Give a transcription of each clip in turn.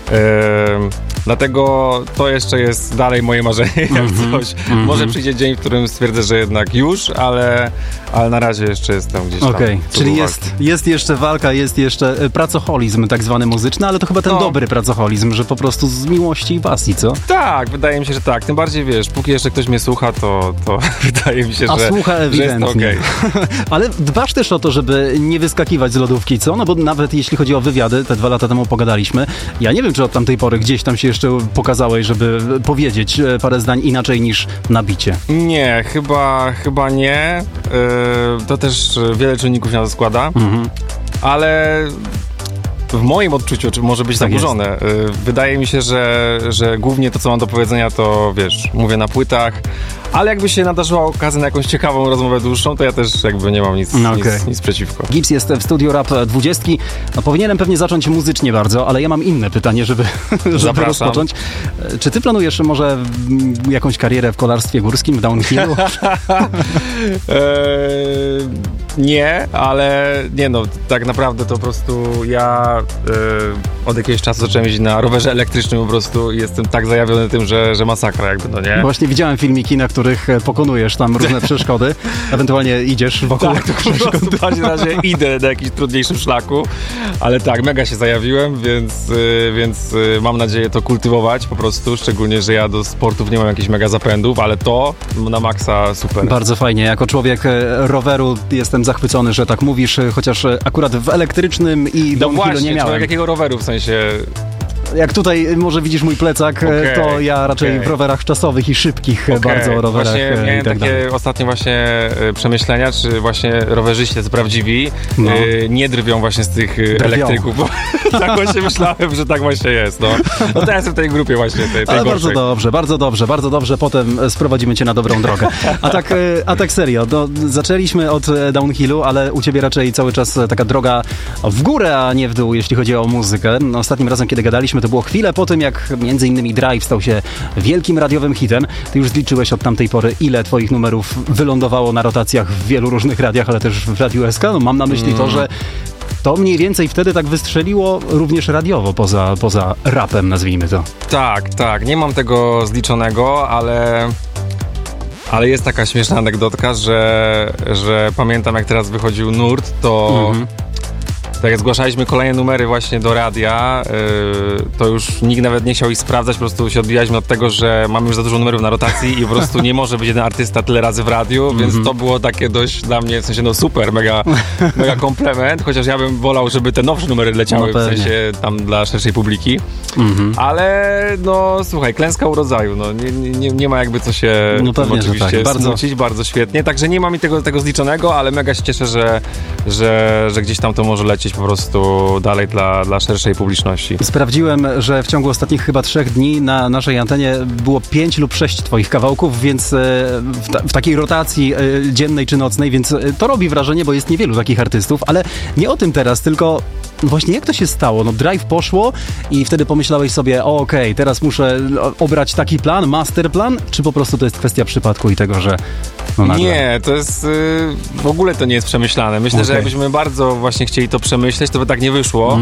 Dlatego to jeszcze jest dalej moje marzenie, jak coś. Może przyjdzie dzień, w którym stwierdzę, że jednak już, ale na razie jeszcze jestem gdzieś tam. Okej, czyli jest jeszcze walka, jest jeszcze pracoholizm tak zwany muzyczny, ale to chyba ten dobry pracoholizm, że po prostu z miłości i pasji, co? Tak, wydaje mi się, że tak. Tym bardziej, wiesz, póki jeszcze ktoś mnie słucha, to wydaje mi się, że słucha ewidentnie. Jest okej. Ale dbasz też o to, żeby nie wyskakiwać z lodówki, co? No bo nawet jeśli chodzi o wywiady, te 2 lata temu pogadaliśmy, ja nie wiem, czy od tamtej pory gdzieś tam się jeszcze pokazałeś, żeby powiedzieć parę zdań inaczej niż na bicie. Nie, chyba nie. To też wiele czynników na to składa, ale w moim odczuciu, czy może być zaburzone, wydaje mi się, że głównie to, co mam do powiedzenia, to wiesz, mówię na płytach, ale jakby się nadarzyła okazja na jakąś ciekawą rozmowę dłuższą, to ja też jakby nie mam nic przeciwko. Gibbs jest w Studio Rap 20. No, powinienem pewnie zacząć muzycznie bardzo, ale ja mam inne pytanie, żeby rozpocząć. Czy ty planujesz może jakąś karierę w kolarstwie górskim, w downhillu? Nie, ale nie no, tak naprawdę to po prostu ja od jakiegoś czasu zacząłem jeździć na rowerze elektrycznym po prostu i jestem tak zajawiony tym, że masakra jakby, no nie? Właśnie widziałem filmiki, na których pokonujesz tam różne przeszkody, ewentualnie idziesz wokół tych przeszkód. W każdym razie idę na jakimś trudniejszym szlaku, ale tak, mega się zajawiłem, więc mam nadzieję to kultywować po prostu, szczególnie, że ja do sportów nie mam jakichś mega zapędów, ale to na maksa super. Bardzo fajnie, jako człowiek roweru jestem zachwycony, że tak mówisz, chociaż akurat w elektrycznym i downhillu nie miałem. Jakiego roweru w sensie? Jak tutaj może widzisz mój plecak, to ja raczej w rowerach czasowych i szybkich bardzo rowerach właśnie miałem i tak takie dalej. ostatnie właśnie przemyślenia, czy właśnie rowerzyści tacy prawdziwi nie drwią właśnie z tych elektryków, bo tak właśnie myślałem, że tak właśnie jest. No to ja jestem w tej grupie właśnie, tej ale gorszej. bardzo dobrze, potem sprowadzimy cię na dobrą drogę. A tak serio, no, zaczęliśmy od downhillu, ale u ciebie raczej cały czas taka droga w górę, a nie w dół, jeśli chodzi o muzykę. No, ostatnim razem, kiedy gadaliśmy, to było chwilę po tym, jak między innymi Drive stał się wielkim radiowym hitem. Ty już zliczyłeś od tamtej pory, ile twoich numerów wylądowało na rotacjach w wielu różnych radiach, ale też w Radiu SK. No, mam na myśli to, że to mniej więcej wtedy tak wystrzeliło również radiowo, poza rapem, nazwijmy to. Tak. Nie mam tego zliczonego, ale jest taka śmieszna anegdotka, że pamiętam, jak teraz wychodził Nurt, to tak jak zgłaszaliśmy kolejne numery właśnie do radia, to już nikt nawet nie chciał ich sprawdzać, po prostu się odbijaliśmy od tego, że mamy już za dużo numerów na rotacji i po prostu nie może być jeden artysta tyle razy w radiu, więc to było takie dość dla mnie, w sensie no super, mega komplement, chociaż ja bym wolał, żeby te nowsze numery leciały, w sensie tam dla szerszej publiki, ale no słuchaj, klęska urodzaju, no nie ma jakby co się oczywiście smucić, bardzo świetnie, także nie mam mi tego zliczonego, ale mega się cieszę, że gdzieś tam to może lecieć po prostu dalej dla szerszej publiczności. Sprawdziłem, że w ciągu ostatnich chyba 3 dni na naszej antenie było 5 lub 6 twoich kawałków, więc w takiej rotacji dziennej czy nocnej, więc to robi wrażenie, bo jest niewielu takich artystów, ale nie o tym teraz, tylko właśnie jak to się stało? No Drive poszło i wtedy pomyślałeś sobie, okej, teraz muszę obrać taki plan, masterplan, czy po prostu to jest kwestia przypadku i tego, że no nagle... Nie, to jest w ogóle to nie jest przemyślane. Myślę, że jakbyśmy bardzo właśnie chcieli to przemyśleć, to by tak nie wyszło.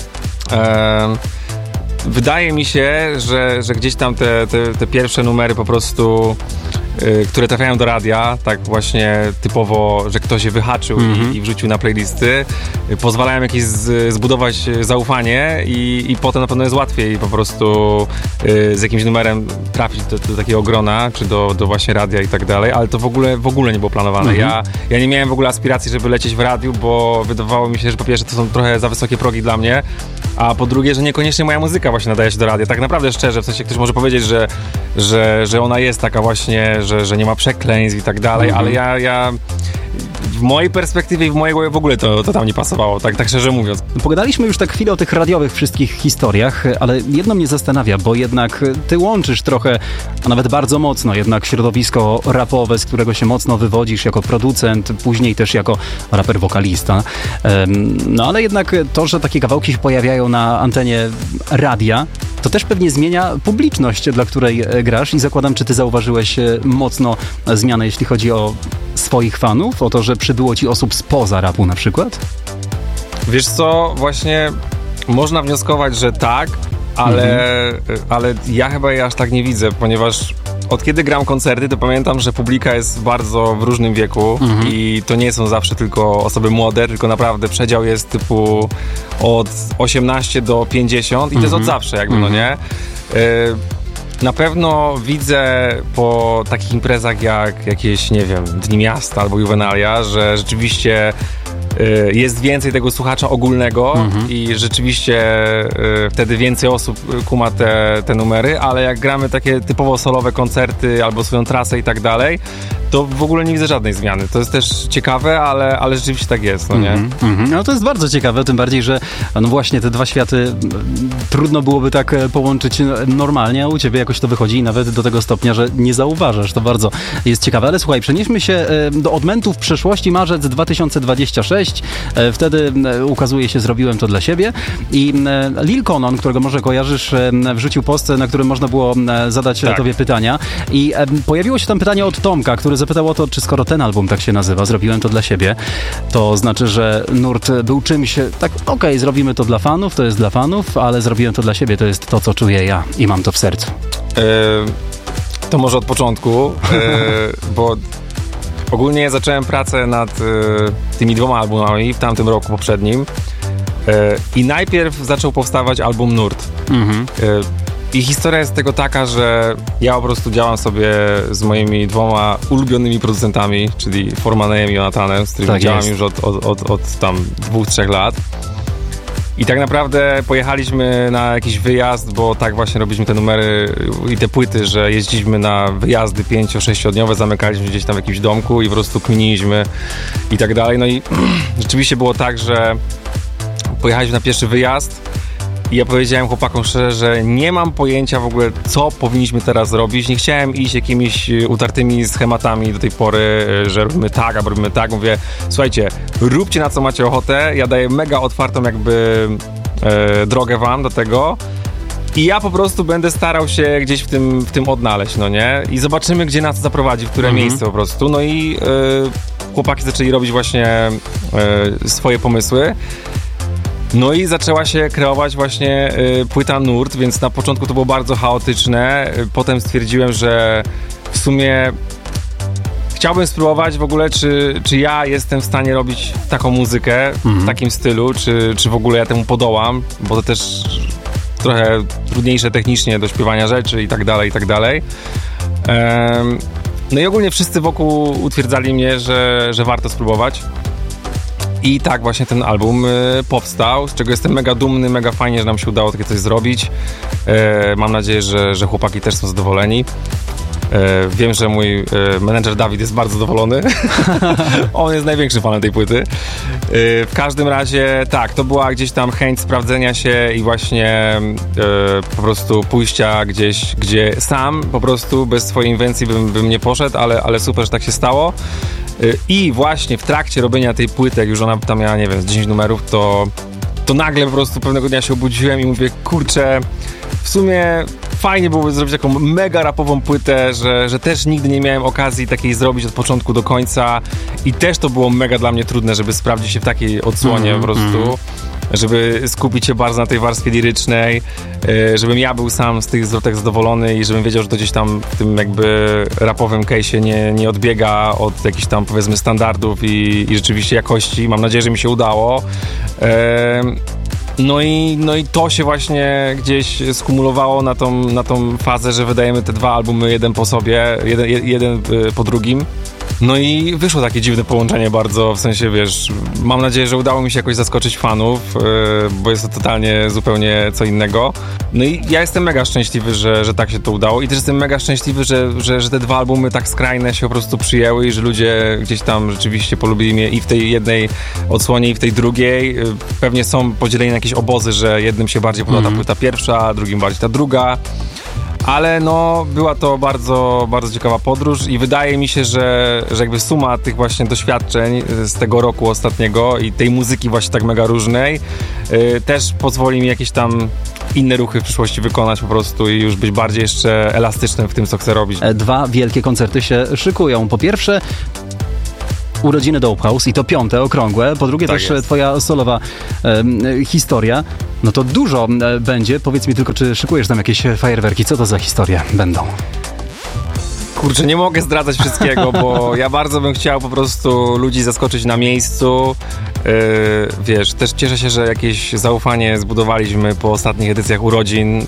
Wydaje mi się, że gdzieś tam te pierwsze numery po prostu, które trafiają do radia, tak właśnie typowo, że ktoś je wyhaczył i wrzucił na playlisty, pozwalają jakieś zbudować zaufanie i potem na pewno jest łatwiej po prostu z jakimś numerem trafić do takiego grona, czy do właśnie radia i tak dalej, ale to w ogóle nie było planowane. Ja nie miałem w ogóle aspiracji, żeby lecieć w radiu, bo wydawało mi się, że po pierwsze to są trochę za wysokie progi dla mnie, a po drugie, że niekoniecznie moja muzyka właśnie nadaje się do radia. Tak naprawdę szczerze, w sensie ktoś może powiedzieć, że ona jest taka właśnie, że nie ma przekleństw i tak dalej, ale ja w mojej perspektywie i w mojej głowie w ogóle to tam nie pasowało, tak szczerze mówiąc. Pogadaliśmy już tak chwilę o tych radiowych wszystkich historiach, ale jedno mnie zastanawia, bo jednak ty łączysz trochę, a nawet bardzo mocno jednak środowisko rapowe, z którego się mocno wywodzisz jako producent, później też jako raper wokalista. No ale jednak to, że takie kawałki się pojawiają na antenie radia, to też pewnie zmienia publiczność, dla której grasz i zakładam, czy ty zauważyłeś mocno zmianę, jeśli chodzi o swoich fanów, o to, że przybyło ci osób spoza rapu na przykład? Wiesz co, właśnie można wnioskować, że tak, ale ja chyba jej aż tak nie widzę, ponieważ od kiedy gram koncerty, to pamiętam, że publika jest bardzo w różnym wieku i to nie są zawsze tylko osoby młode, tylko naprawdę przedział jest typu od 18 do 50 i to jest od zawsze jakby, no nie? Na pewno widzę po takich imprezach jak jakieś, nie wiem, Dni Miasta albo Juvenalia, że rzeczywiście jest więcej tego słuchacza ogólnego i rzeczywiście wtedy więcej osób kuma te numery, ale jak gramy takie typowo solowe koncerty albo swoją trasę i tak dalej, to w ogóle nie widzę żadnej zmiany. To jest też ciekawe, ale rzeczywiście tak jest, no nie? No to jest bardzo ciekawe, tym bardziej, że no właśnie te dwa światy trudno byłoby tak połączyć normalnie, a u ciebie jakoś to wychodzi i nawet do tego stopnia, że nie zauważasz. To bardzo jest ciekawe. Ale słuchaj, przenieśmy się do odmentów przeszłości, marzec 2026. Wtedy ukazuje się Zrobiłem to dla siebie i Lil Conon, którego może kojarzysz, wrzucił post, na którym można było zadać tobie pytania i pojawiło się tam pytanie od Tomka, który zapytał o to, czy skoro ten album tak się nazywa, Zrobiłem to dla siebie, to znaczy, że nurt był czymś tak, okej, zrobimy to dla fanów, to jest dla fanów, ale zrobiłem to dla siebie, to jest to, co czuję ja i mam to w sercu. To może od początku, bo ogólnie zacząłem pracę nad tymi 2 albumami w tamtym roku poprzednim i najpierw zaczął powstawać album Nurt. I historia jest tego taka, że ja po prostu działam sobie z moimi 2 ulubionymi producentami, czyli Formanejem i Jonathanem, z którymi działam już od tam 2-3 lat. I tak naprawdę pojechaliśmy na jakiś wyjazd, bo tak właśnie robiliśmy te numery i te płyty, że jeździliśmy na wyjazdy 5-6-dniowe, zamykaliśmy gdzieś tam w jakimś domku i po prostu kminiliśmy i tak dalej. No i rzeczywiście było tak, że pojechaliśmy na pierwszy wyjazd i ja powiedziałem chłopakom szczerze, że nie mam pojęcia w ogóle, co powinniśmy teraz robić. Nie chciałem iść jakimiś utartymi schematami do tej pory, że robimy tak, albo robimy tak. Mówię, słuchajcie, róbcie na co macie ochotę. Ja daję mega otwartą jakby drogę wam do tego i ja po prostu będę starał się gdzieś w tym odnaleźć, no nie? I zobaczymy, gdzie nas zaprowadzi, w które miejsce po prostu. No i chłopaki zaczęli robić właśnie swoje pomysły. No i zaczęła się kreować właśnie płyta Nurt, więc na początku to było bardzo chaotyczne. Potem stwierdziłem, że w sumie chciałbym spróbować w ogóle, czy ja jestem w stanie robić taką muzykę w takim stylu, czy w ogóle ja temu podołam, bo to też trochę trudniejsze technicznie do śpiewania rzeczy i tak dalej, i tak dalej. No i ogólnie wszyscy wokół utwierdzali mnie, że warto spróbować. I tak właśnie ten album powstał, z czego jestem mega dumny, mega fajnie, że nam się udało takie coś zrobić. Mam nadzieję, że chłopaki też są zadowoleni. Wiem, że mój menedżer Dawid jest bardzo zadowolony. On jest największym fanem tej płyty. W każdym razie tak, to była gdzieś tam chęć sprawdzenia się i właśnie po prostu pójścia gdzieś, gdzie sam po prostu bez swojej inwencji bym nie poszedł, ale super, że tak się stało. I właśnie w trakcie robienia tej płyty, jak już ona tam miała, nie wiem, z 10 numerów, to nagle po prostu pewnego dnia się obudziłem i mówię, kurczę, w sumie fajnie byłoby zrobić taką mega rapową płytę, że też nigdy nie miałem okazji takiej zrobić od początku do końca i też to było mega dla mnie trudne, żeby sprawdzić się w takiej odsłonie po prostu, żeby skupić się bardzo na tej warstwie lirycznej, żebym ja był sam z tych zwrotek zadowolony i żebym wiedział, że to gdzieś tam w tym jakby rapowym case'ie nie odbiega od jakichś tam powiedzmy standardów i rzeczywiście jakości. Mam nadzieję, że mi się udało. No i to się właśnie gdzieś skumulowało na tą fazę, że wydajemy te 2 albumy jeden po sobie, jeden po drugim. No i wyszło takie dziwne połączenie bardzo, w sensie, wiesz, mam nadzieję, że udało mi się jakoś zaskoczyć fanów, bo jest to totalnie zupełnie co innego. No i ja jestem mega szczęśliwy, że tak się to udało i też jestem mega szczęśliwy, że te 2 albumy tak skrajne się po prostu przyjęły i że ludzie gdzieś tam rzeczywiście polubili mnie i w tej jednej odsłonie i w tej drugiej. Pewnie są podzieleni na jakieś obozy, że jednym się bardziej podoba ta płyta pierwsza, drugim bardziej ta druga. Ale no, była to bardzo, bardzo ciekawa podróż i wydaje mi się, że jakby suma tych właśnie doświadczeń z tego roku ostatniego i tej muzyki właśnie tak mega różnej też pozwoli mi jakieś tam inne ruchy w przyszłości wykonać po prostu i już być bardziej jeszcze elastycznym w tym, co chcę robić. 2 wielkie koncerty się szykują. Po pierwsze urodziny Dope House i to 5. okrągłe. Po drugie tak też jest. Twoja solowa historia. No to dużo będzie. Powiedz mi tylko, czy szykujesz tam jakieś fajerwerki? Co to za historie będą? Kurczę, nie mogę zdradzać wszystkiego, bo ja bardzo bym chciał po prostu ludzi zaskoczyć na miejscu. Wiesz, też cieszę się, że jakieś zaufanie zbudowaliśmy po ostatnich edycjach urodzin.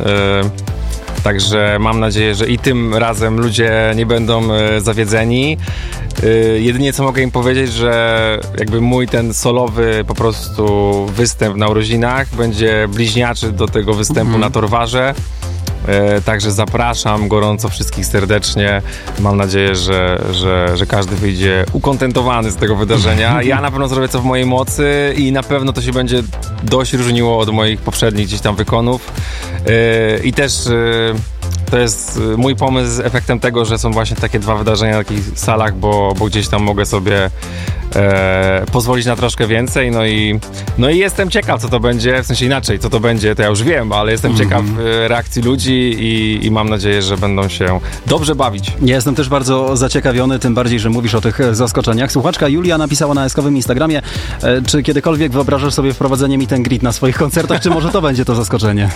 Także mam nadzieję, że i tym razem ludzie nie będą zawiedzeni. Jedynie co mogę im powiedzieć, że jakby mój ten solowy po prostu występ na urodzinach będzie bliźniaczy do tego występu na Torwarze. Także zapraszam gorąco wszystkich serdecznie. Mam nadzieję, że każdy wyjdzie ukontentowany z tego wydarzenia. Ja na pewno zrobię co w mojej mocy i na pewno to się będzie dość różniło od moich poprzednich gdzieś tam wykonów. I też to jest mój pomysł z efektem tego, że są właśnie takie 2 wydarzenia na takich salach, bo gdzieś tam mogę sobie pozwolić na troszkę więcej, no i jestem ciekaw, co to będzie, w sensie inaczej, co to będzie, to ja już wiem, ale jestem ciekaw reakcji ludzi i mam nadzieję, że będą się dobrze bawić. Ja jestem też bardzo zaciekawiony, tym bardziej, że mówisz o tych zaskoczeniach. Słuchaczka Julia napisała na eskowym Instagramie, czy kiedykolwiek wyobrażasz sobie wprowadzenie meet and greet na swoich koncertach, czy może to będzie to zaskoczenie?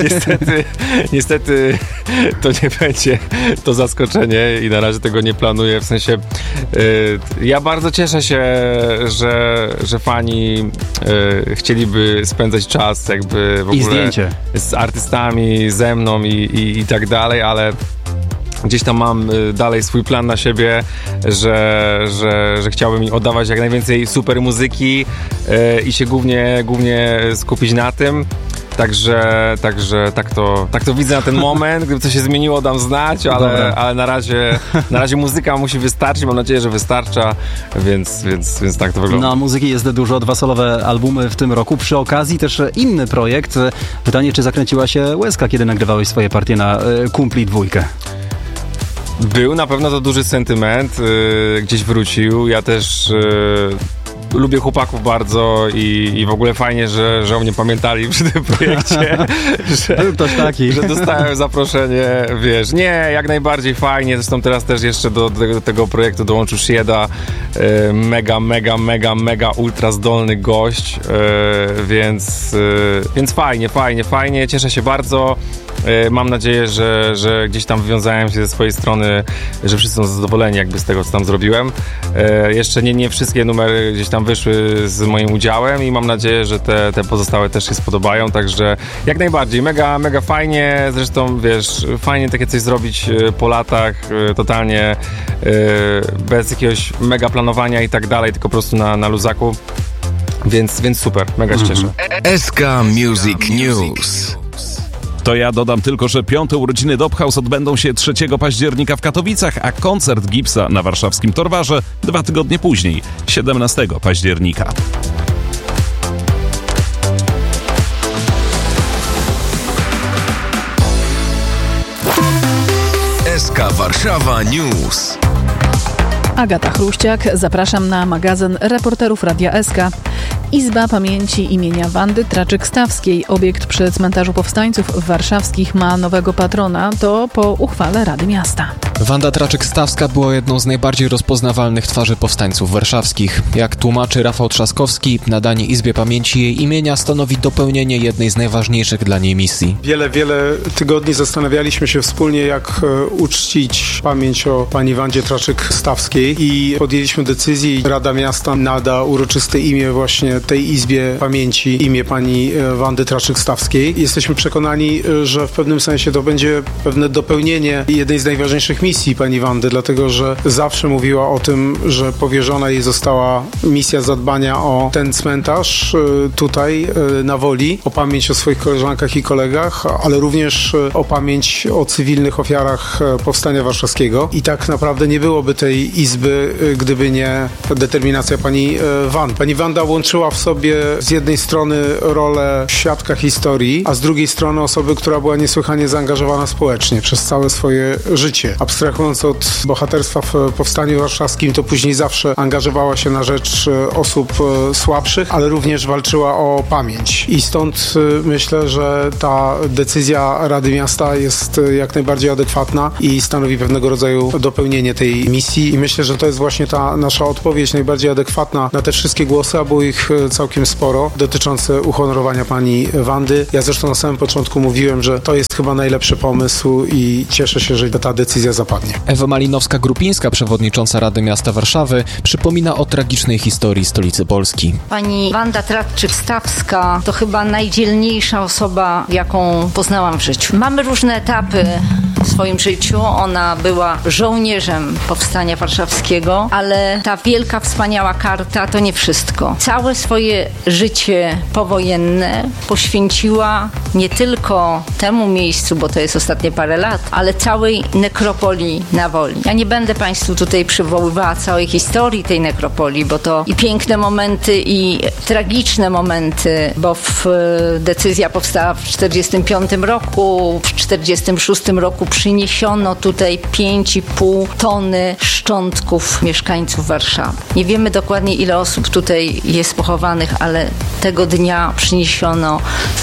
Niestety to nie będzie to zaskoczenie i na razie tego nie planuję, w sensie ja bardzo cieszę się, że fani chcieliby spędzać czas jakby w ogóle i zdjęcie z artystami, ze mną i tak dalej, ale gdzieś tam mam dalej swój plan na siebie, że chciałbym im oddawać jak najwięcej super muzyki i się głównie skupić na tym. Także tak to widzę na ten moment. Gdyby coś się zmieniło, dam znać, ale na razie muzyka musi wystarczyć. Mam nadzieję, że wystarcza, więc tak to wygląda. No, muzyki jest dużo, 2 solowe albumy w tym roku. Przy okazji też inny projekt. Pytanie, czy zakręciła się łezka, kiedy nagrywałeś swoje partie na Kumpli 2? Był, na pewno to duży sentyment. Gdzieś wrócił. Ja też lubię chłopaków bardzo i w ogóle fajnie, że o mnie pamiętali przy tym projekcie. Był ktoś taki. Że dostałem zaproszenie, wiesz. Nie, jak najbardziej fajnie. Zresztą teraz też jeszcze do tego projektu dołączył Shieda. Mega ultra zdolny gość. Więc fajnie. Cieszę się bardzo. Mam nadzieję, że gdzieś tam wywiązałem się ze swojej strony, że wszyscy są zadowoleni jakby z tego, co tam zrobiłem. Jeszcze nie wszystkie numery gdzieś tam wyszły z moim udziałem i mam nadzieję, że te pozostałe też się spodobają, także jak najbardziej, mega fajnie, zresztą wiesz, fajnie takie coś zrobić po latach, totalnie bez jakiegoś mega planowania i tak dalej, tylko po prostu na luzaku, więc super, mega się cieszę. SK Music News. To ja dodam tylko, że 5. urodziny Dub House odbędą się 3 października w Katowicach, a koncert Gipsa na warszawskim Torwarze 2 tygodnie później, 17 października. SK Warszawa News. Agata Chruściak, zapraszam na magazyn reporterów Radia SK. Izba Pamięci imienia Wandy Traczyk-Stawskiej, obiekt przy Cmentarzu Powstańców Warszawskich, ma nowego patrona. To po uchwale Rady Miasta. Wanda Traczyk-Stawska była jedną z najbardziej rozpoznawalnych twarzy powstańców warszawskich. Jak tłumaczy Rafał Trzaskowski, nadanie Izbie Pamięci jej imienia stanowi dopełnienie jednej z najważniejszych dla niej misji. Wiele tygodni zastanawialiśmy się wspólnie, jak uczcić pamięć o pani Wandzie Traczyk-Stawskiej i podjęliśmy decyzję i Rada Miasta nada uroczyste imię właśnie tej Izbie Pamięci, imię pani Wandy Traczyk-Stawskiej. Jesteśmy przekonani, że w pewnym sensie to będzie pewne dopełnienie jednej z najważniejszych misji pani Wandy, dlatego że zawsze mówiła o tym, że powierzona jej została misja zadbania o ten cmentarz tutaj na Woli, o pamięć o swoich koleżankach i kolegach, ale również o pamięć o cywilnych ofiarach Powstania Warszawskiego. I tak naprawdę nie byłoby tej izby, gdyby nie determinacja pani Wandy. Pani Wanda łączyła w sobie z jednej strony rolę świadka historii, a z drugiej strony osoby, która była niesłychanie zaangażowana społecznie przez całe swoje życie. abstrahując od bohaterstwa w Powstaniu Warszawskim, to później zawsze angażowała się na rzecz osób słabszych, ale również walczyła o pamięć. I stąd myślę, że ta decyzja Rady Miasta jest jak najbardziej adekwatna i stanowi pewnego rodzaju dopełnienie tej misji. I myślę, że to jest właśnie ta nasza odpowiedź najbardziej adekwatna na te wszystkie głosy, a było ich całkiem sporo, dotyczące uhonorowania pani Wandy. Ja zresztą na samym początku mówiłem, że to jest chyba najlepszy pomysł i cieszę się, że ta decyzja zapadnie. Ewa Malinowska-Grupińska, przewodnicząca Rady Miasta Warszawy, przypomina o tragicznej historii stolicy Polski. Pani Wanda Traczyk-Stawska to chyba najdzielniejsza osoba, jaką poznałam w życiu. Mamy różne etapy w swoim życiu. Ona była żołnierzem Powstania Warszawskiego, ale ta wielka, wspaniała karta to nie wszystko. Całe swoje życie powojenne poświęciła nie tylko temu miejscu, bo to jest ostatnie parę lat, ale całej nekropolii na Woli. Ja nie będę Państwu tutaj przywoływała całej historii tej nekropolii, bo to i piękne momenty, i tragiczne momenty, bo decyzja powstała w 1945 roku, w 1946 roku przyniesiono tutaj 5,5 tony szczątków mieszkańców Warszawy. Nie wiemy dokładnie, ile osób tutaj jest pochowanych, ale tego dnia przyniesiono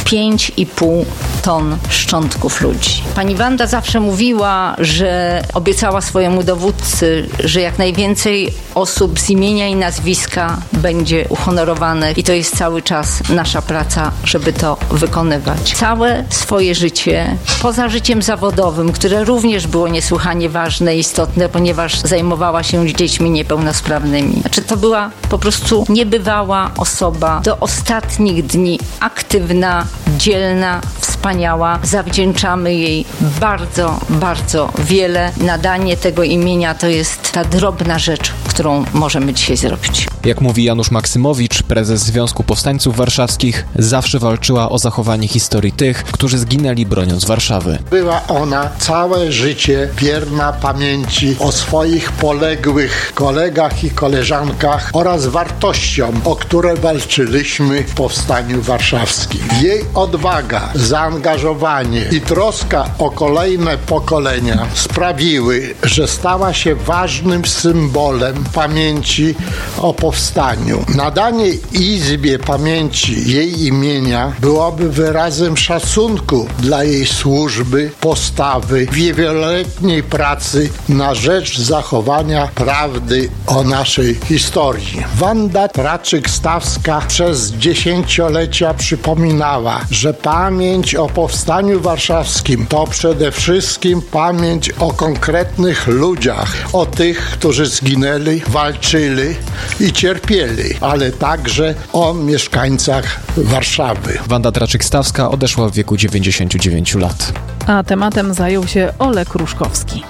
5,5 ton szczątków ludzi. Pani Wanda zawsze mówiła, że obiecała swojemu dowódcy, że jak najwięcej osób z imienia i nazwiska będzie uhonorowanych i to jest cały czas nasza praca, żeby to wykonywać. Całe swoje życie, poza życiem zawodowym, które również było niesłychanie ważne i istotne, ponieważ zajmowała się dziećmi niepełnosprawnymi. Znaczy to była po prostu niebywała osoba, do ostatnich dni aktywna, dzielna, wspaniała. Zawdzięczamy jej bardzo, bardzo wiele. Nadanie tego imienia to jest ta drobna rzecz, którą możemy dzisiaj zrobić. Jak mówi Janusz Maksymowicz, prezes Związku Powstańców Warszawskich, zawsze walczyła o zachowanie historii tych, którzy zginęli broniąc Warszawy. Była ona całe życie wierna pamięci o swoich poległych kolegach i koleżankach oraz wartościom, o które walczyliśmy w Powstaniu Warszawskim. Jej odwaga, zaangażowanie i troska o kolejne pokolenia sprawiły, że stała się ważnym symbolem pamięci o powstaniu. Nadanie Izbie Pamięci jej imienia byłoby wyrazem szacunku dla jej służby, postawy, wieloletniej pracy na rzecz zachowania prawdy o naszej historii. Wanda Traczyk-Stawska przez dziesięciolecia przypominała, że pamięć o Powstaniu Warszawskim to przede wszystkim pamięć o konkretnych ludziach, o tych, którzy zginęli, walczyli i cierpieli, ale także o mieszkańcach Warszawy. Wanda Traczyk-Stawska odeszła w wieku 99 lat. A tematem zajął się Olek Ruszkowski.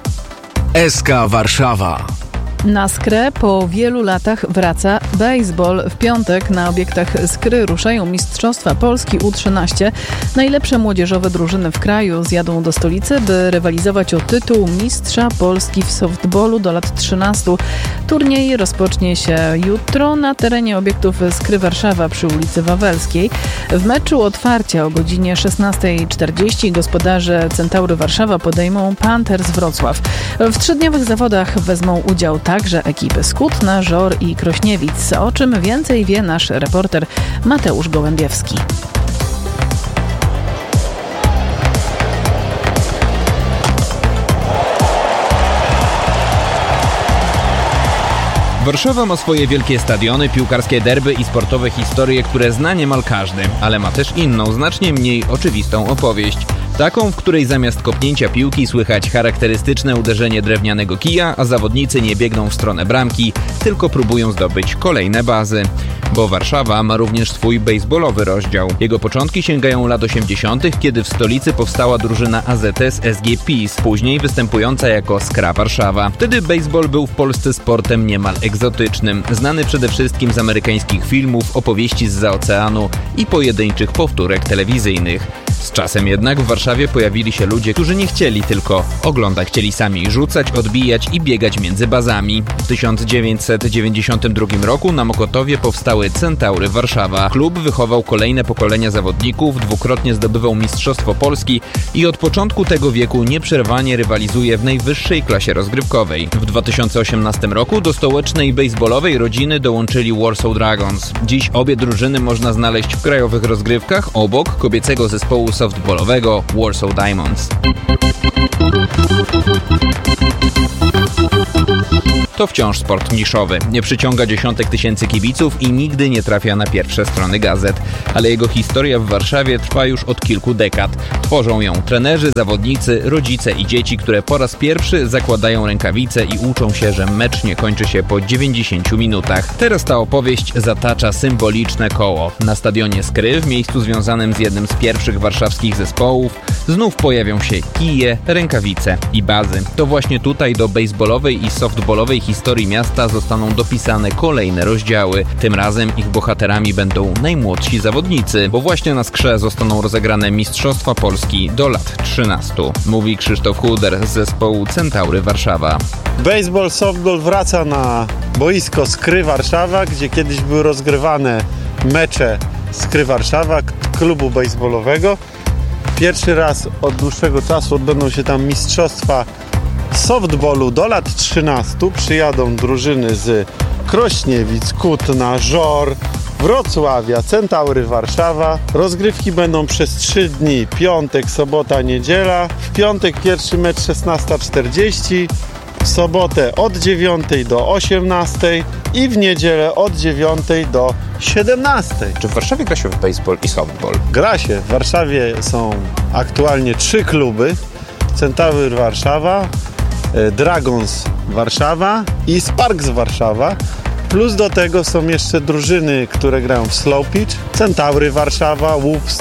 SK Warszawa. Na Skrę po wielu latach wraca baseball. W piątek na obiektach Skry ruszają Mistrzostwa Polski U13. Najlepsze młodzieżowe drużyny w kraju zjadą do stolicy, by rywalizować o tytuł Mistrza Polski w softballu do lat 13. Turniej rozpocznie się jutro na terenie obiektów Skry Warszawa przy ulicy Wawelskiej. W meczu otwarcia o godzinie 16:40 gospodarze Centaury Warszawa podejmą Panthers Wrocław. W trzydniowych zawodach wezmą udział także ekipy z Kutna, Żor i Krośniewic, o czym więcej wie nasz reporter Mateusz Gołębiewski. Warszawa ma swoje wielkie stadiony, piłkarskie derby i sportowe historie, które zna niemal każdy, ale ma też inną, znacznie mniej oczywistą opowieść. Taką, w której zamiast kopnięcia piłki słychać charakterystyczne uderzenie drewnianego kija, a zawodnicy nie biegną w stronę bramki, tylko próbują zdobyć kolejne bazy. Bo Warszawa ma również swój baseballowy rozdział. Jego początki sięgają lat 80., kiedy w stolicy powstała drużyna AZS SG Peace, później występująca jako Skra Warszawa. Wtedy baseball był w Polsce sportem niemal egzotycznym, znany przede wszystkim z amerykańskich filmów, opowieści zza oceanu i pojedynczych powtórek telewizyjnych. Z czasem jednak w Warszawie pojawili się ludzie, którzy nie chcieli tylko oglądać, chcieli sami rzucać, odbijać i biegać między bazami. W 1992 roku na Mokotowie powstały Centaury Warszawa. Klub wychował kolejne pokolenia zawodników, dwukrotnie zdobywał Mistrzostwo Polski i od początku tego wieku nieprzerwanie rywalizuje w najwyższej klasie rozgrywkowej. W 2018 roku do stołecznej baseballowej rodziny dołączyli Warsaw Dragons. Dziś obie drużyny można znaleźć w krajowych rozgrywkach obok kobiecego zespołu softballowego Warsaw Diamonds. To wciąż sport niszowy. Nie przyciąga dziesiątek tysięcy kibiców i nigdy nie trafia na pierwsze strony gazet. Ale jego historia w Warszawie trwa już od kilku dekad. Tworzą ją trenerzy, zawodnicy, rodzice i dzieci, które po raz pierwszy zakładają rękawice i uczą się, że mecz nie kończy się po 90 minutach. Teraz ta opowieść zatacza symboliczne koło. Na stadionie Skry, w miejscu związanym z jednym z pierwszych warszawskich zespołów, znów pojawią się kije, rękawice i bazy. To właśnie tutaj do baseballowej i softballowej historii miasta zostaną dopisane kolejne rozdziały. Tym razem ich bohaterami będą najmłodsi zawodnicy, bo właśnie na Skrze zostaną rozegrane Mistrzostwa Polski do lat 13. Mówi Krzysztof Huder z zespołu Centaury Warszawa. Baseball, softball wraca na boisko Skry Warszawa, gdzie kiedyś były rozgrywane mecze Skry Warszawa, klubu baseballowego. Pierwszy raz od dłuższego czasu odbędą się tam mistrzostwa softballu do lat 13. Przyjadą drużyny z Krośniewic, Kutna, Żor, Wrocławia, Centaury Warszawa. Rozgrywki będą przez 3 dni, piątek, sobota, niedziela. W piątek pierwszy mecz 16:40, w sobotę od 9 do 18 i w niedzielę od 9 do 17. Czy w Warszawie gra się w baseball i softball? Gra się. W Warszawie są aktualnie 3 kluby. Centaury Warszawa, Dragons Warszawa i Sparks Warszawa. Plus do tego są jeszcze drużyny, które grają w slow pitch. Centaury Warszawa, Wolves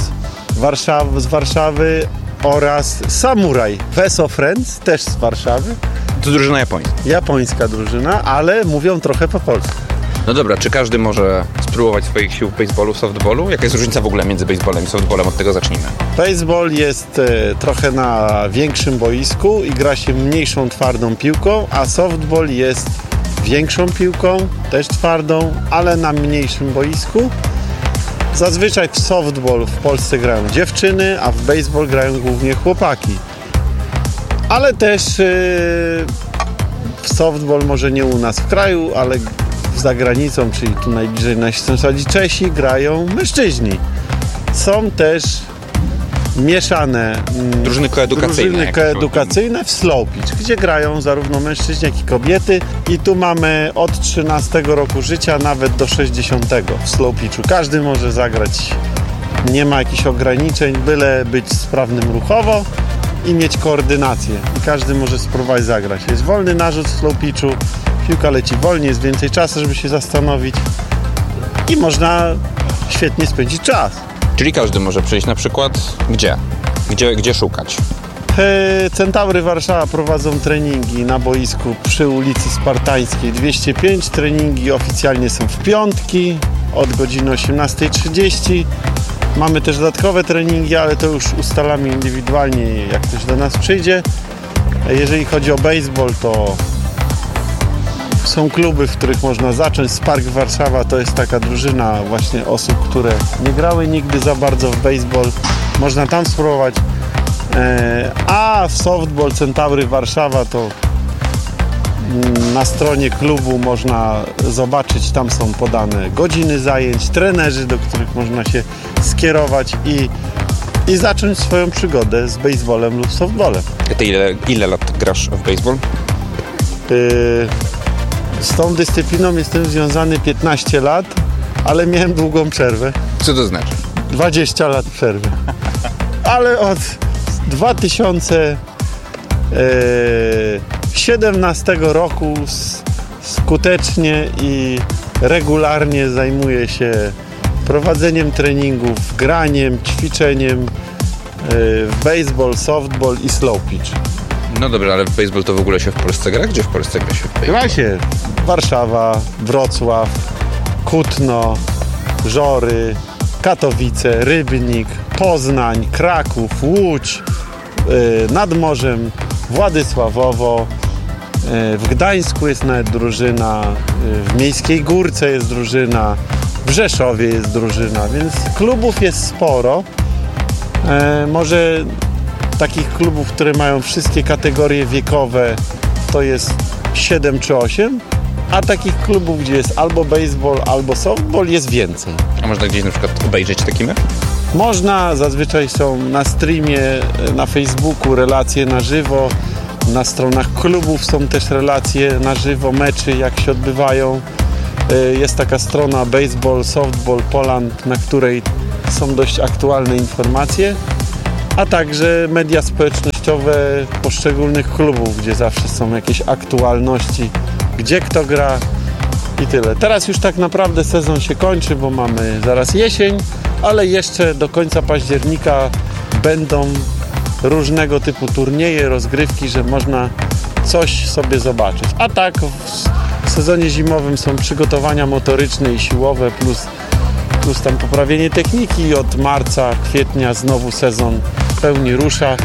z Warszawy oraz Samurai Veso Friends, też z Warszawy. To drużyna japońska. Japońska drużyna, ale mówią trochę po polsku. No dobra, czy każdy może spróbować swoich sił w baseballu, softballu? Jaka jest różnica w ogóle między baseballem i softballem? Od tego zacznijmy. Baseball jest trochę na większym boisku i gra się mniejszą, twardą piłką, a softball jest większą piłką, też twardą, ale na mniejszym boisku. Zazwyczaj w softball w Polsce grają dziewczyny, a w baseball grają głównie chłopaki. Ale też w softball, może nie u nas w kraju, ale za granicą, czyli tu najbliżej nasi sąsiedzi Czesi, grają mężczyźni. Są też mieszane drużyny koedukacyjne w slow pitch, gdzie grają zarówno mężczyźni, jak i kobiety. I tu mamy od 13 roku życia nawet do 60 w slow pitchu. Każdy może zagrać, nie ma jakichś ograniczeń, byle być sprawnym ruchowo i mieć koordynację. I każdy może spróbować zagrać. Jest wolny narzut w slow pitchu, piłka leci wolniej, jest więcej czasu, żeby się zastanowić i można świetnie spędzić czas. Czyli każdy może przyjść na przykład gdzie szukać? Centaury Warszawa prowadzą treningi na boisku przy ulicy Spartańskiej 205. Treningi oficjalnie są w piątki od godziny 18:30. Mamy też dodatkowe treningi, ale to już ustalamy indywidualnie, jak ktoś do nas przyjdzie. Jeżeli chodzi o baseball, to są kluby, w których można zacząć. Spark Warszawa to jest taka drużyna właśnie osób, które nie grały nigdy za bardzo w baseball. Można tam spróbować. A w softball Centaury Warszawa to na stronie klubu można zobaczyć, tam są podane godziny zajęć, trenerzy, do których można się skierować i zacząć swoją przygodę z baseballem lub softballem. A ty ile lat grasz w baseball? Z tą dyscypliną jestem związany 15 lat, ale miałem długą przerwę. Co to znaczy? 20 lat przerwy. Ale od 2017 roku skutecznie i regularnie zajmuję się prowadzeniem treningów, graniem, ćwiczeniem w baseball, softball i slow pitch. No dobra, ale w baseball to w ogóle się w Polsce gra? Gdzie w Polsce gra się w baseball? Gra się Warszawa, Wrocław, Kutno, Żory, Katowice, Rybnik, Poznań, Kraków, Łódź, nad morzem Władysławowo, w Gdańsku jest nawet drużyna, w Miejskiej Górce jest drużyna, w Rzeszowie jest drużyna, więc klubów jest sporo. Może takich klubów, które mają wszystkie kategorie wiekowe, to jest 7 czy 8, a takich klubów, gdzie jest albo baseball, albo softball, jest więcej. A można gdzieś na przykład obejrzeć taki mecz? Można, zazwyczaj są na streamie, na Facebooku relacje na żywo, na stronach klubów są też relacje na żywo, meczy jak się odbywają. Jest taka strona Baseball, Softball Poland, na której są dość aktualne informacje, a także media społecznościowe poszczególnych klubów, gdzie zawsze są jakieś aktualności, gdzie kto gra i tyle. Teraz już tak naprawdę sezon się kończy, bo mamy zaraz jesień, ale jeszcze do końca października będą różnego typu turnieje, rozgrywki, że można coś sobie zobaczyć. A tak w sezonie zimowym są przygotowania motoryczne i siłowe, plus tam poprawienie techniki. Od marca, kwietnia znowu sezon w pełni rusza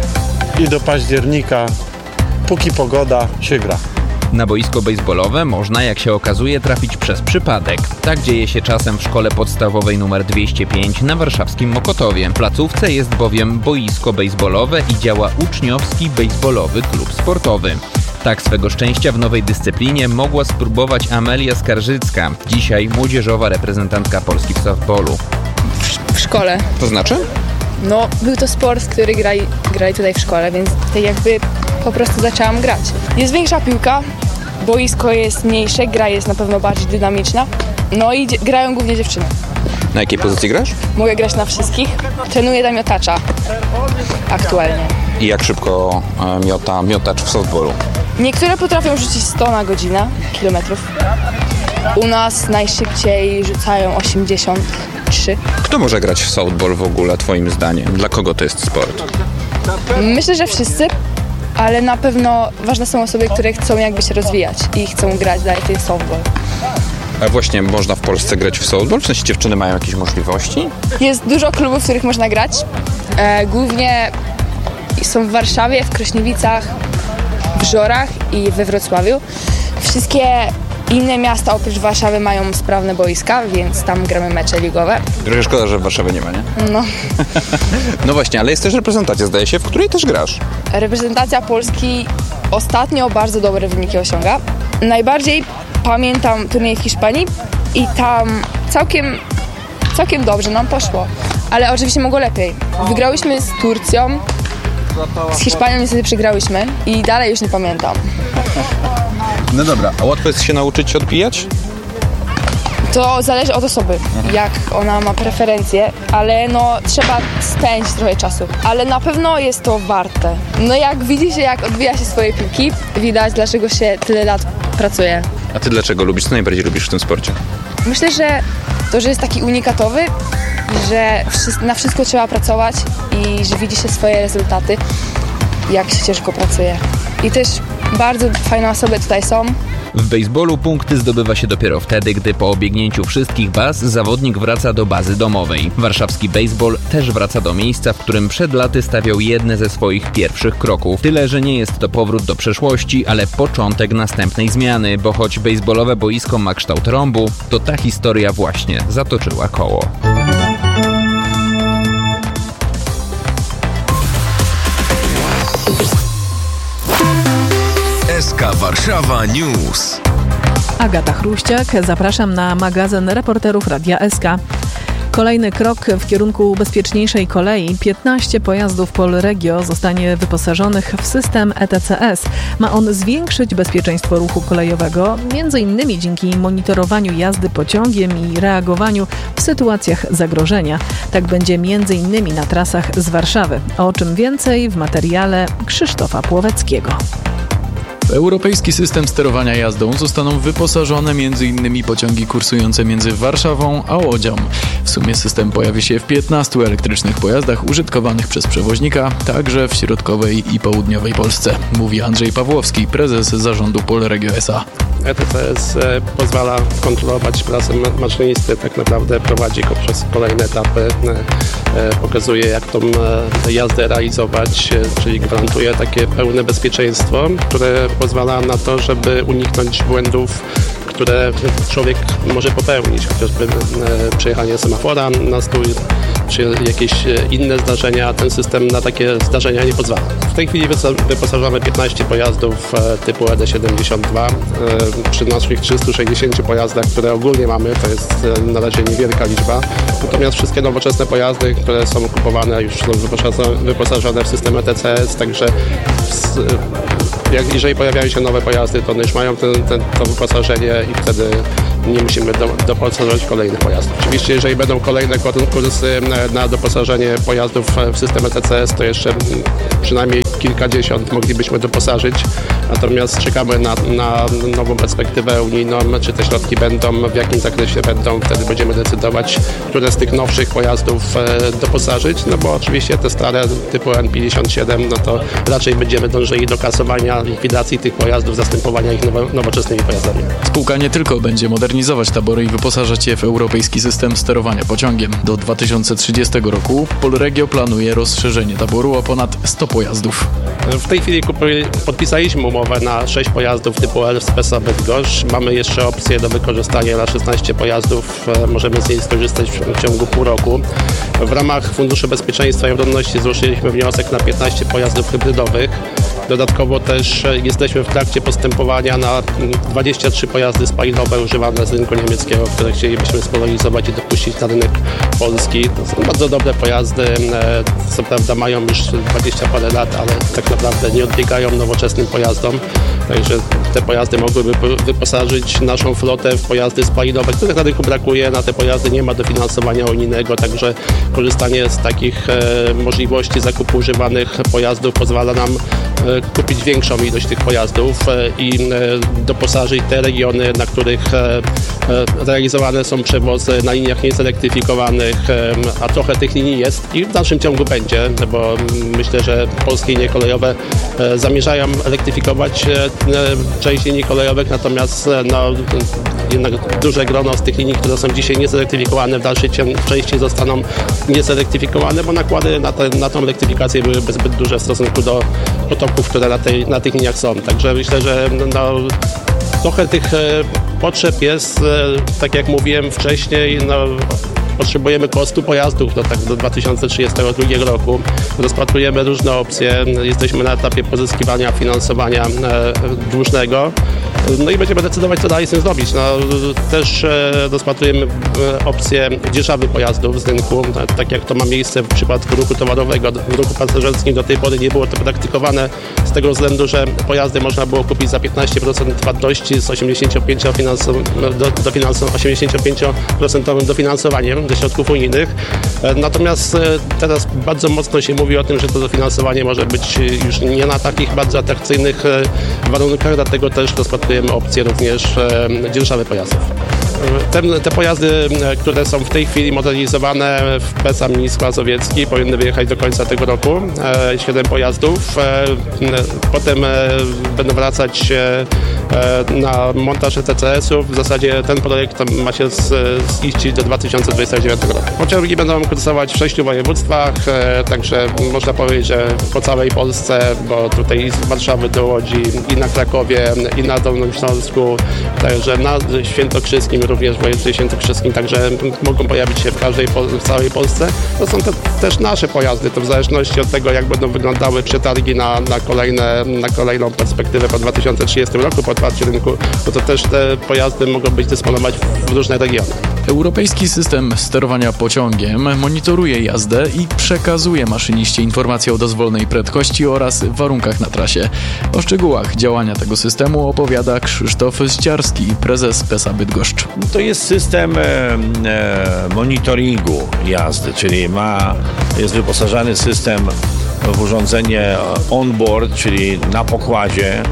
i do października, póki pogoda, się gra. Na boisko bejsbolowe można, jak się okazuje, trafić przez przypadek. Tak dzieje się czasem w szkole podstawowej nr 205 na warszawskim Mokotowie. W placówce jest bowiem boisko bejsbolowe i działa uczniowski bejsbolowy klub sportowy. Tak swego szczęścia w nowej dyscyplinie mogła spróbować Amelia Skarżycka, dzisiaj młodzieżowa reprezentantka Polski w softballu. W szkole. To znaczy? No, był to sport, który grali tutaj w szkole, więc tutaj jakby po prostu zaczęłam grać. Jest większa piłka, boisko jest mniejsze, gra jest na pewno bardziej dynamiczna, no i grają głównie dziewczyny. Na jakiej pozycji grasz? Mogę grać na wszystkich. Trenuję tam miotacza aktualnie. I jak szybko miota miotacz w softballu? Niektóre potrafią rzucić 100 na godzinę, kilometrów. U nas najszybciej rzucają 83. Kto może grać w softball w ogóle, twoim zdaniem? Dla kogo to jest sport? Myślę, że wszyscy, ale na pewno ważne są osoby, które chcą jakby się rozwijać i chcą grać dalej ten softball. A właśnie można w Polsce grać w softball? W sensie dziewczyny mają jakieś możliwości? Jest dużo klubów, w których można grać. Głównie są w Warszawie, w Krośniewicach, w Żorach i we Wrocławiu. Wszystkie inne miasta oprócz Warszawy mają sprawne boiska, więc tam gramy mecze ligowe. Trochę szkoda, że w Warszawie nie ma, nie? No. No właśnie, ale jest też reprezentacja, zdaje się, w której też grasz. Reprezentacja Polski ostatnio bardzo dobre wyniki osiąga. Najbardziej pamiętam turniej w Hiszpanii i tam całkiem dobrze nam poszło. Ale oczywiście mogło lepiej. Wygrałyśmy z Turcją, z Hiszpanią niestety przegrałyśmy i dalej już nie pamiętam. No dobra, a łatwo jest się nauczyć odbijać? To zależy od osoby, jak ona ma preferencje, ale no trzeba spędzić trochę czasu. Ale na pewno jest to warte. No jak widzi się, jak odbija się swoje piłki, widać, dlaczego się tyle lat pracuje. A ty dlaczego lubisz? Co najbardziej lubisz w tym sporcie? Myślę, że to, że jest taki unikatowy, że na wszystko trzeba pracować i że widzi się swoje rezultaty, jak się ciężko pracuje. I też bardzo fajne osoby tutaj są. W bejsbolu punkty zdobywa się dopiero wtedy, gdy po obiegnięciu wszystkich baz zawodnik wraca do bazy domowej. Warszawski bejsbol też wraca do miejsca, w którym przed laty stawiał jedne ze swoich pierwszych kroków. Tyle, że nie jest to powrót do przeszłości, ale początek następnej zmiany, bo choć bejsbolowe boisko ma kształt rąbu, to ta historia właśnie zatoczyła koło. SK Warszawa News. Agata Chruściak, zapraszam na magazyn reporterów Radia SK. Kolejny krok w kierunku bezpieczniejszej kolei. 15 pojazdów Polregio zostanie wyposażonych w system ETCS. Ma on zwiększyć bezpieczeństwo ruchu kolejowego, m.in. dzięki monitorowaniu jazdy pociągiem i reagowaniu w sytuacjach zagrożenia. Tak będzie m.in. na trasach z Warszawy. O czym więcej w materiale Krzysztofa Płoweckiego. W europejski system sterowania jazdą zostaną wyposażone m.in. pociągi kursujące między Warszawą a Łodzią. W sumie system pojawi się w 15 elektrycznych pojazdach użytkowanych przez przewoźnika, także w środkowej i południowej Polsce, mówi Andrzej Pawłowski, prezes zarządu Polregio S.A. ETCS pozwala kontrolować pracę maszynisty, tak naprawdę prowadzi go przez kolejne etapy, pokazuje jak tą jazdę realizować, czyli gwarantuje takie pełne bezpieczeństwo, które pozwala na to, żeby uniknąć błędów, które człowiek może popełnić, chociażby przejechanie semafora na stój, czy jakieś inne zdarzenia. Ten system na takie zdarzenia nie pozwala. W tej chwili wyposażamy 15 pojazdów typu ED72 przy naszych 360 pojazdach, które ogólnie mamy, to jest na razie niewielka liczba. Natomiast wszystkie nowoczesne pojazdy, które są kupowane, już są wyposażone w system ETCS, także jeżeli pojawiają się nowe pojazdy, to one już mają to wyposażenie i wtedy nie musimy doposażać kolejnych pojazdów. Oczywiście, jeżeli będą kolejne konkursy na doposażenie pojazdów w system ETCS, to jeszcze przynajmniej kilkadziesiąt moglibyśmy doposażyć. Natomiast czekamy na nową perspektywę unijną, czy te środki będą, w jakim zakresie będą. Wtedy będziemy decydować, które z tych nowszych pojazdów doposażyć, no bo oczywiście te stare typu N57, no to raczej będziemy dążyli do kasowania, likwidacji tych pojazdów, zastępowania ich nowoczesnymi pojazdami. Spółka nie tylko będzie modernizować tabory i wyposażać je w europejski system sterowania pociągiem. Do 2030 roku Polregio planuje rozszerzenie taboru o ponad 100 pojazdów. W tej chwili podpisaliśmy umowę na 6 pojazdów typu L z PESA Bydgoszcz. Mamy jeszcze opcję do wykorzystania na 16 pojazdów. Możemy z niej skorzystać w ciągu pół roku. W ramach Funduszu Bezpieczeństwa i Obronności złożyliśmy wniosek na 15 pojazdów hybrydowych. Dodatkowo też jesteśmy w trakcie postępowania na 23 pojazdy spalinowe używane z rynku niemieckiego, które chcielibyśmy spolonizować i dopuścić na rynek polski. To są bardzo dobre pojazdy, co prawda mają już 20 parę lat, ale tak naprawdę nie odbiegają nowoczesnym pojazdom. Także te pojazdy mogłyby wyposażyć naszą flotę w pojazdy spalinowe, których na rynku brakuje. Na te pojazdy nie ma dofinansowania unijnego, także korzystanie z takich możliwości zakupu używanych pojazdów pozwala nam kupić większą ilość tych pojazdów i doposażyć te regiony, na których realizowane są przewozy na liniach niezelektryfikowanych, a trochę tych linii jest i w dalszym ciągu będzie, bo myślę, że polskie linie kolejowe zamierzają elektryfikować część linii kolejowych, natomiast jednak duże grono z tych linii, które są dzisiaj niezelektryfikowane, w dalszej części zostaną niezelektryfikowane, bo nakłady na tą elektryfikację byłyby zbyt duże w stosunku do potoków, które na tych liniach są. Także myślę, że trochę tych potrzeb jest, tak jak mówiłem wcześniej, potrzebujemy około 100 pojazdów do 2032 roku. Rozpatrujemy różne opcje. Jesteśmy na etapie pozyskiwania finansowania dłużnego. No i będziemy decydować, co dalej z tym zrobić. Też rozpatrujemy opcję dzierżawy pojazdów z rynku, tak jak to ma miejsce w przypadku ruchu towarowego. W ruchu pasażerskim do tej pory nie było to praktykowane z tego względu, że pojazdy można było kupić za 15% wartości z 85% dofinansowaniem ze środków unijnych. Natomiast teraz bardzo mocno się mówi o tym, że to dofinansowanie może być już nie na takich bardzo atrakcyjnych warunkach, dlatego też rozpatrujemy opcję również dzierżawy pojazdów. Te pojazdy, które są w tej chwili modernizowane w PESA Mińsk Mazowiecki, powinny wyjechać do końca tego roku. 7 pojazdów. Potem będą wracać na montaż ETCS-ów. W zasadzie ten projekt ma się ziścić do 2029 roku. Pociągi będą kursować w 6 województwach, także można powiedzieć, że po całej Polsce, bo tutaj i z Warszawy do Łodzi, i na Krakowie, i na Dolnym Śląsku, także na Świętokrzyskim, również w województwie świętokrzyskim, także mogą pojawić się w całej Polsce. To są też nasze pojazdy, to w zależności od tego, jak będą wyglądały przetargi na kolejną perspektywę po 2030 roku, po otwarciu rynku, bo to też te pojazdy mogą być dysponować w różne regiony. Europejski system sterowania pociągiem monitoruje jazdę i przekazuje maszyniście informacje o dozwolonej prędkości oraz warunkach na trasie. O szczegółach działania tego systemu opowiada Krzysztof Ściarski, prezes PESA Bydgoszcz. To jest system monitoringu jazdy, czyli jest wyposażany system w urządzenie on-board, czyli na pokładzie,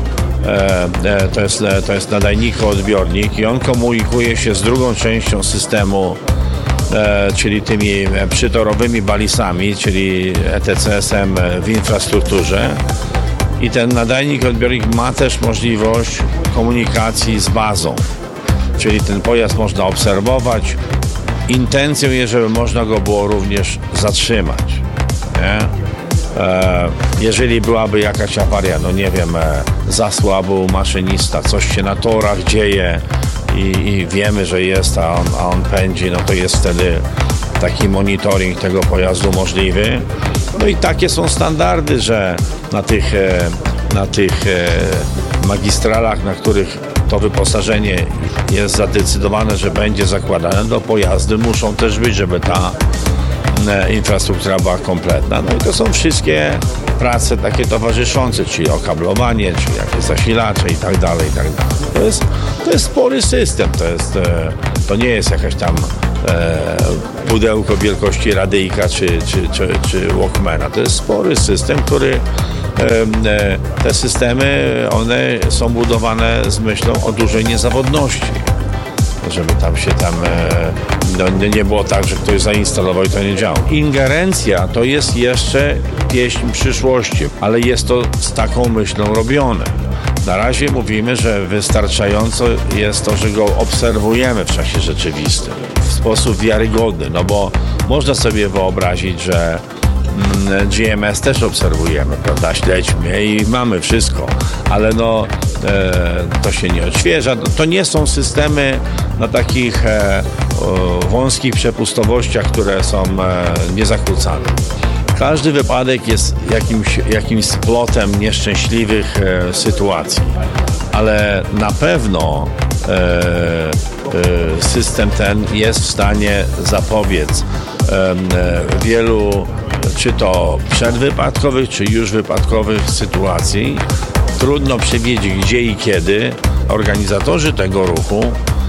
to jest nadajnikoodbiornik i on komunikuje się z drugą częścią systemu, czyli tymi przytorowymi balisami, czyli ETCS-em w infrastrukturze. I ten nadajnik-odbiornik ma też możliwość komunikacji z bazą, czyli ten pojazd można obserwować. Intencją jest, żeby można go było również zatrzymać. Nie? Jeżeli byłaby jakaś awaria, no nie wiem, zasłabł maszynista, coś się na torach dzieje i wiemy, że jest, a on pędzi, no to jest wtedy taki monitoring tego pojazdu możliwy. No i takie są standardy, że na tych magistralach, na których to wyposażenie jest zadecydowane, że będzie zakładane, to pojazdy muszą też być, żeby ta infrastruktura była kompletna. No i to są wszystkie prace takie towarzyszące, czyli okablowanie, czyli jakieś zasilacze i tak dalej. To jest spory system, to nie jest jakaś tam pudełko wielkości radyjka czy Walkmana. To jest spory system, który te systemy, one są budowane z myślą o dużej niezawodności. Żeby nie było tak, że ktoś zainstalował i to nie działa. Ingerencja to jest jeszcze pieśń przyszłości, ale jest to z taką myślą robione. Na razie mówimy, że wystarczająco jest to, że go obserwujemy w czasie rzeczywistym w sposób wiarygodny, no bo można sobie wyobrazić, że GMS też obserwujemy, prawda? Śledźmy i mamy wszystko, ale to się nie odświeża. To nie są systemy na takich wąskich przepustowościach, które są niezakłócane. Każdy wypadek jest jakimś splotem nieszczęśliwych sytuacji, ale na pewno system ten jest w stanie zapobiec wielu czy to przedwypadkowych, czy już wypadkowych sytuacji. Trudno przewidzieć, gdzie i kiedy organizatorzy tego ruchu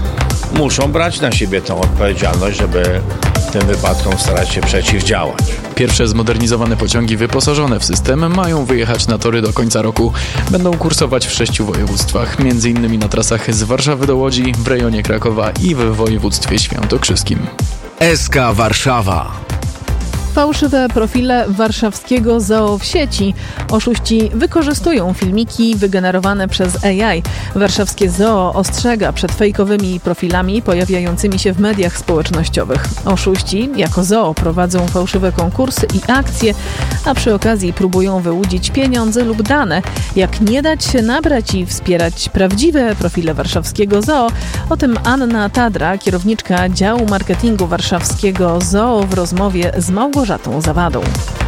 muszą brać na siebie tę odpowiedzialność, żeby tym wypadkom starać się przeciwdziałać. Pierwsze zmodernizowane pociągi wyposażone w system mają wyjechać na tory do końca roku. Będą kursować w 6 województwach, m.in. na trasach z Warszawy do Łodzi, w rejonie Krakowa i w województwie świętokrzyskim. SK Warszawa. Fałszywe profile warszawskiego zoo w sieci. Oszuści wykorzystują filmiki wygenerowane przez AI. Warszawskie zoo ostrzega przed fejkowymi profilami pojawiającymi się w mediach społecznościowych. Oszuści jako zoo prowadzą fałszywe konkursy i akcje, a przy okazji próbują wyłudzić pieniądze lub dane. Jak nie dać się nabrać i wspierać prawdziwe profile warszawskiego zoo? O tym Anna Tadra, kierowniczka działu marketingu warszawskiego zoo w rozmowie z Małgorzatą Zawadą.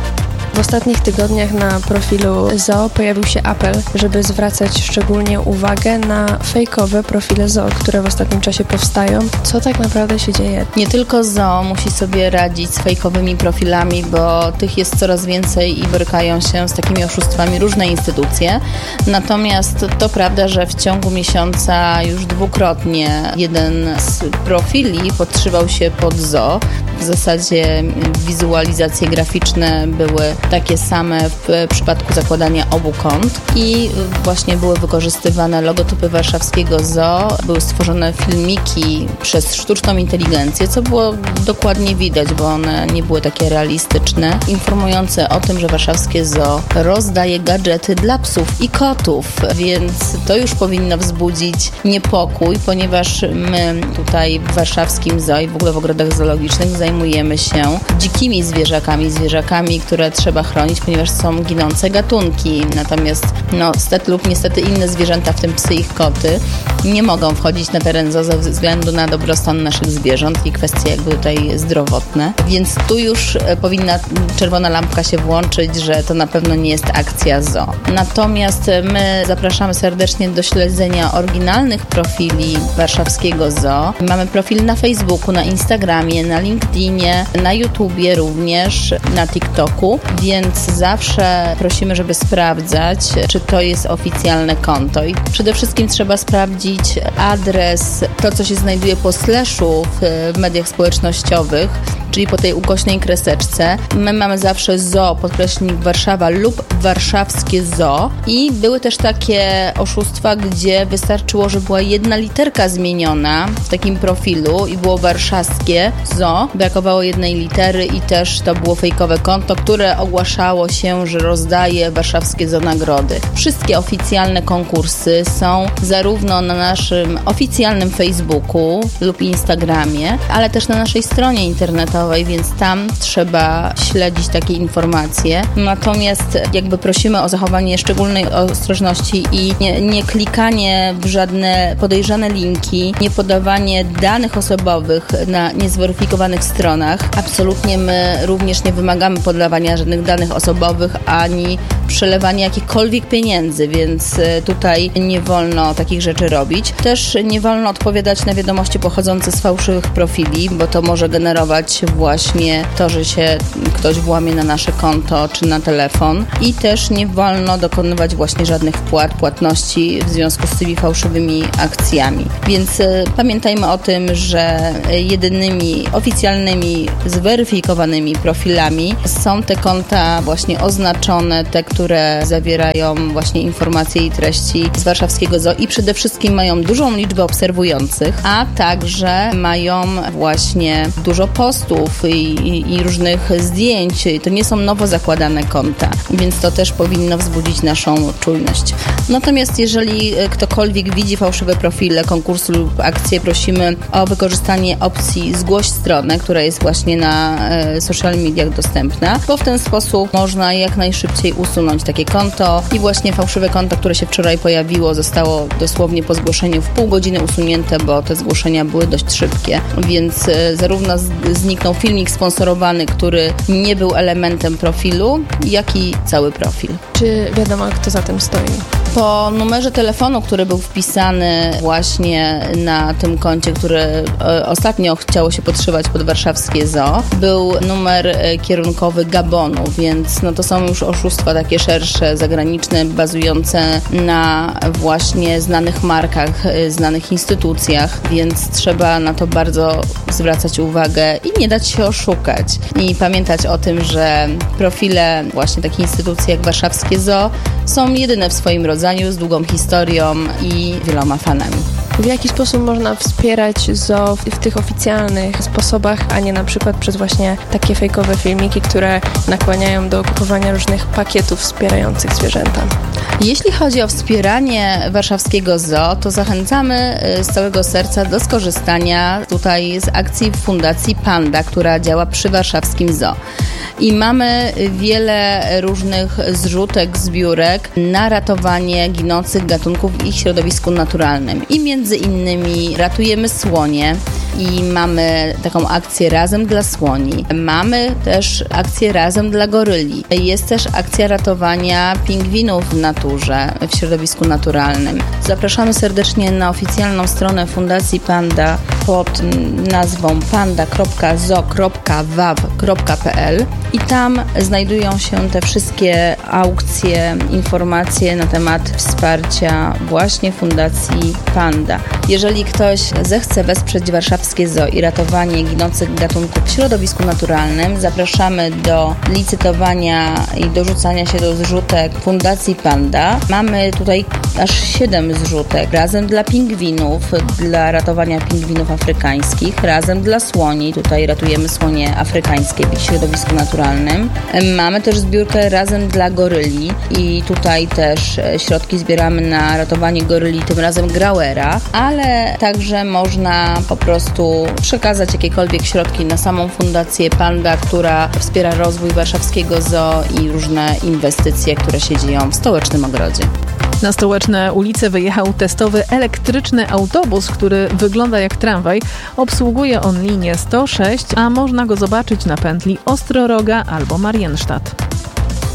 W ostatnich tygodniach na profilu zoo pojawił się apel, żeby zwracać szczególnie uwagę na fejkowe profile zoo, które w ostatnim czasie powstają. Co tak naprawdę się dzieje? Nie tylko zoo musi sobie radzić z fejkowymi profilami, bo tych jest coraz więcej i borykają się z takimi oszustwami różne instytucje. Natomiast to prawda, że w ciągu miesiąca już dwukrotnie jeden z profili podszywał się pod zoo. W zasadzie wizualizacje graficzne były takie same w przypadku zakładania obu kont i właśnie były wykorzystywane logotypy warszawskiego zoo, były stworzone filmiki przez sztuczną inteligencję, co było dokładnie widać, bo one nie były takie realistyczne, informujące o tym, że warszawskie zoo rozdaje gadżety dla psów i kotów, więc to już powinno wzbudzić niepokój, ponieważ my tutaj w warszawskim zoo i w ogóle w ogrodach zoologicznych zajmujemy się dzikimi zwierzakami, które trzeba chronić, ponieważ są ginące gatunki. Natomiast stety lub niestety inne zwierzęta, w tym psy i koty, nie mogą wchodzić na teren zoo ze względu na dobrostan naszych zwierząt i kwestie jakby tutaj zdrowotne. Więc tu już powinna czerwona lampka się włączyć, że to na pewno nie jest akcja zoo. Natomiast my zapraszamy serdecznie do śledzenia oryginalnych profili warszawskiego zoo. Mamy profil na Facebooku, na Instagramie, na LinkedInie, na YouTubie również, na TikToku, więc zawsze prosimy, żeby sprawdzać, czy to jest oficjalne konto. I przede wszystkim trzeba sprawdzić adres, to co się znajduje po slashu w mediach społecznościowych, czyli po tej ukośnej kreseczce. My mamy zawsze zoo, podkreślnik Warszawa lub warszawskie zoo i były też takie oszustwa, gdzie wystarczyło, że była jedna literka zmieniona w takim profilu i było warszawskie zoo. Brakowało jednej litery i też to było fejkowe konto, które ogłaszało się, że rozdaje warszawskie zoo nagrody. Wszystkie oficjalne konkursy są zarówno na naszym oficjalnym Facebooku lub Instagramie, ale też na naszej stronie internetowej, więc tam trzeba śledzić takie informacje. Natomiast jakby prosimy o zachowanie szczególnej ostrożności i nie klikanie w żadne podejrzane linki, nie podawanie danych osobowych na niezweryfikowanych stronach. Absolutnie my również nie wymagamy podawania żadnych danych osobowych ani przelewania jakichkolwiek pieniędzy, więc tutaj nie wolno takich rzeczy robić. Też nie wolno odpowiadać na wiadomości pochodzące z fałszywych profili, bo to może generować właśnie to, że się ktoś włamie na nasze konto czy na telefon. I też nie wolno dokonywać właśnie żadnych płatności w związku z tymi fałszywymi akcjami. Więc pamiętajmy o tym, że jedynymi oficjalnymi, zweryfikowanymi profilami są te konta właśnie oznaczone, te, które zawierają właśnie informacje i treści z warszawskiego zoo i przede wszystkim mają dużą liczbę obserwujących, a także mają właśnie dużo postów i różnych zdjęć. To nie są nowo zakładane konta, więc to też powinno wzbudzić naszą czujność. Natomiast jeżeli ktokolwiek widzi fałszywe profile konkursu lub akcję, prosimy o wykorzystanie opcji zgłoś stronę, która jest właśnie na social mediach dostępna, bo w ten sposób można jak najszybciej usunąć takie konto i właśnie fałszywe konto, które się wczoraj pojawiło, zostało dosłownie po zgłoszeniu w pół godziny usunięte, bo te zgłoszenia były dość szybkie, więc zarówno zniknął filmik sponsorowany, który nie był elementem profilu, jak i cały profil. Czy wiadomo, kto za tym stoi? Po numerze telefonu, który był wpisany właśnie na tym koncie, który ostatnio chciało się podszywać pod warszawskie zoo, był numer kierunkowy Gabonu, więc no to są już oszustwa takie szersze, zagraniczne, bazujące na właśnie znanych markach, znanych instytucjach, więc trzeba na to bardzo zwracać uwagę i nie dać się oszukać. I pamiętać o tym, że profile właśnie takich instytucji jak warszawskie zoo są jedyne w swoim rodzaju, z długą historią i wieloma fanami. W jaki sposób można wspierać zoo w tych oficjalnych sposobach, a nie na przykład przez właśnie takie fejkowe filmiki, które nakłaniają do kupowania różnych pakietów wspierających zwierzęta? Jeśli chodzi o wspieranie warszawskiego zoo, to zachęcamy z całego serca do skorzystania tutaj z akcji Fundacji Panda, która działa przy warszawskim zoo. I mamy wiele różnych zrzutek, zbiórek na ratowanie ginących gatunków w ich środowisku naturalnym. I między innymi ratujemy słonie i mamy taką akcję Razem dla słoni. Mamy też akcję Razem dla goryli. Jest też akcja ratowania pingwinów w naturze, w środowisku naturalnym. Zapraszamy serdecznie na oficjalną stronę Fundacji Panda pod nazwą panda.zo.waw.pl i tam znajdują się te wszystkie aukcje, informacje na temat wsparcia właśnie Fundacji Panda. Jeżeli ktoś zechce wesprzeć warszawskie zoo i ratowanie ginących gatunków w środowisku naturalnym, zapraszamy do licytowania i dorzucania się do zrzutek Fundacji Panda. Mamy tutaj aż 7 zrzutek. Razem dla pingwinów, dla ratowania pingwinów afrykańskich, Razem dla słoni, tutaj ratujemy słonie afrykańskie w ich środowisku naturalnym. Mamy też zbiórkę Razem dla goryli i tutaj też środki zbieramy na ratowanie goryli, tym razem grauera, ale także można po prostu przekazać jakiekolwiek środki na samą Fundację Panda, która wspiera rozwój warszawskiego zoo i różne inwestycje, które się dzieją w Stołecznym Ogrodzie. Na stołeczne ulice wyjechał testowy elektryczny autobus, który wygląda jak tramwaj. Obsługuje on linię 106, a można go zobaczyć na pętli Ostroroga albo Marienstadt.